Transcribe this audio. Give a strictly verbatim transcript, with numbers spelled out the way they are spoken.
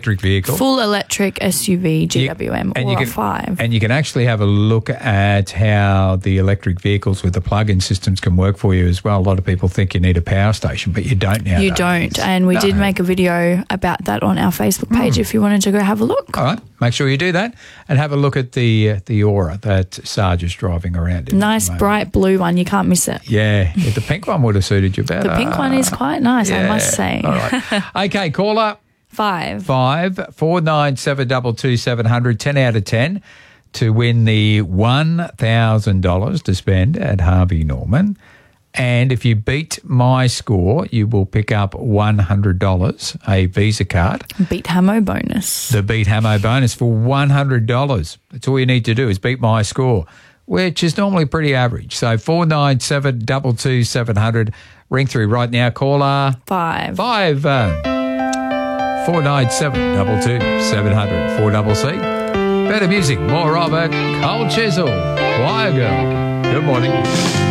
electric vehicle. Full electric S U V, G W M, and or you a can, five. And you can actually have a look at how the electric vehicles with the plug-in systems can work for you as well. A lot of people think you need a power station, but you don't now. You don't. And we no. did make a video about that on our Facebook page mm. if you wanted to go have a look. All right. Make sure you do that and have a look at the uh, the Aura that Sarge is driving around in. Nice bright blue one. You can't miss it. Yeah. yeah the pink one would have suited you better. The pink one is quite nice, yeah. I must say. All right. Okay, caller. Five. Five. Four nine seven double two seven hundred. Ten out of ten to win the one thousand dollars to spend at Harvey Norman. And if you beat my score, you will pick up one hundred dollars, a Visa card. Beat Hamo bonus. The Beat Hamo bonus for one hundred dollars. That's all you need to do is beat my score, which is normally pretty average. So four nine seven double two seven hundred. Ring through right now. Caller. Five. Five. Uh, four nine seven double two seven hundred. four double C. Better music. More of it. Cold Chisel. Choir Girl. Good morning.